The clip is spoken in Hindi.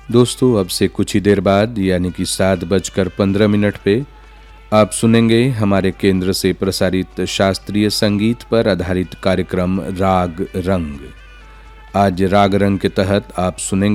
दोस्तों, अब से कुछ ही देर बाद यानी कि 7:15 पे आप सुनेंगे हमारे केंद्र से प्रसारित शास्त्रीय संगीत पर आधारित कार्यक्रम राग रंग। आज राग रंग के तहत आप सुनेंगे